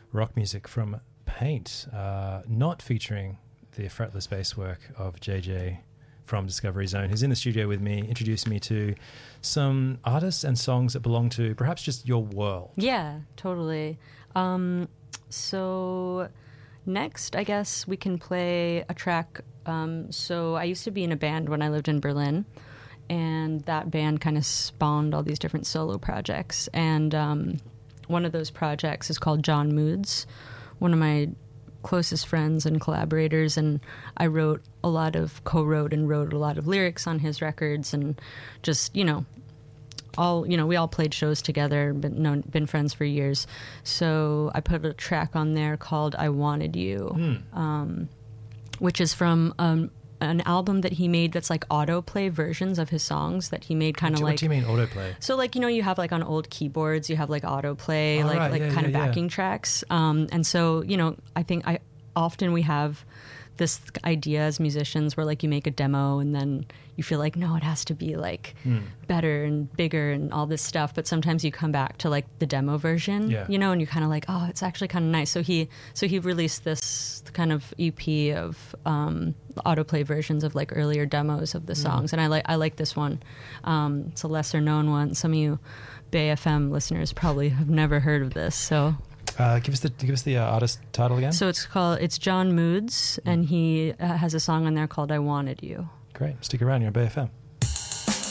rock music from Paint, not featuring the fretless bass work of JJ from Discovery Zone, who's in the studio with me, introducing me to some artists and songs that belong to perhaps just your world. Yeah, totally. So next, I guess we can play a track. So I used to be in a band when I lived in Berlin, and that band kind of spawned all these different solo projects. And one of those projects is called John Moods, one of my closest friends and collaborators, and I co-wrote and wrote a lot of lyrics on his records, and just, we all played shows together, been friends for years. So I put a track on there called I Wanted You, which is from an album that he made that's like autoplay versions of his songs that he made kind of like... What do you mean autoplay? So like, you have like on old keyboards, you have like autoplay, backing tracks. And so, I think often we have this idea as musicians where like you make a demo and then you feel like, no, it has to be like better and bigger and all this stuff. But sometimes you come back to like the demo version, and you're kind of like, oh, it's actually kind of nice. So he released this kind of EP of autoplay versions of like earlier demos of the songs. And I like this one. It's a lesser known one. Some of you Bay FM listeners probably have never heard of this. So give us the artist title again. So it's John Moods, and he has a song on there called I Wanted You. Great. Stick around. You're on Bay FM.